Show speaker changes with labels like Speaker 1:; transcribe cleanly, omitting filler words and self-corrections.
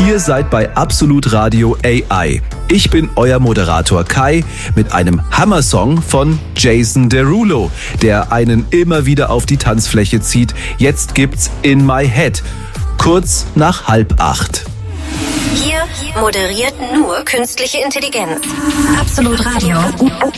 Speaker 1: Ihr seid bei Absolut Radio AI. Ich bin euer Moderator Kai mit einem Hammersong von Jason Derulo, der einen immer wieder auf die Tanzfläche zieht. Jetzt gibt's In My Head, kurz nach 7:30.
Speaker 2: Hier moderiert nur künstliche Intelligenz. Absolut Radio.